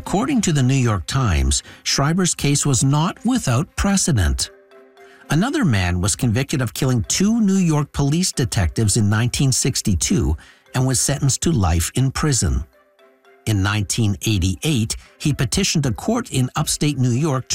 According to the New York Times, Schreiber's case was not without precedent. Another man was convicted of killing 2 New York police detectives in 1962 and was sentenced to life in prison. In 1988, he petitioned a court in upstate New York